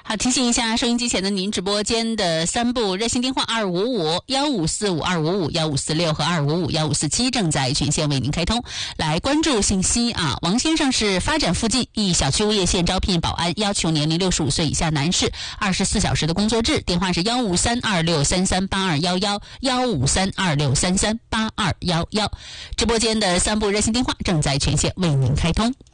好，提醒一下收音机前的您，直播间的3部热线电话25551545、1546和25551547正在全线为您开通。来关注信息啊，王先生是发展附近一小区物业线招聘保安，要求年龄65岁以下男士，24小时的工作制，电话是15326338211，15326338211。直播间的3部热线电话正在全线为您开通。